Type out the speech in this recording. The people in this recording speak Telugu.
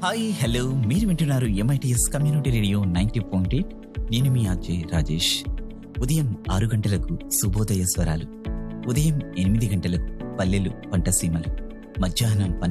హాయ్ హలో మీరు వింటున్నారు ఎంఐటిఎస్ కమ్యూనిటీ రేడియో 90.8. నేను మీ అజయ్ రాజేష్. ఉదయం 6 గంటలకు శుభోదయ స్వరాలు, ఉదయం 8 గంటలకు పల్లెలు పంటసీమలు, మధ్యాహ్నం